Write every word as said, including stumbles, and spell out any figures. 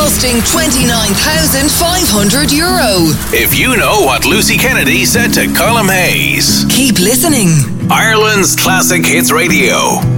costing twenty-nine thousand five hundred euro. If you know what Lucy Kennedy said to Colm Hayes. Keep listening. Ireland's Classic Hits Radio.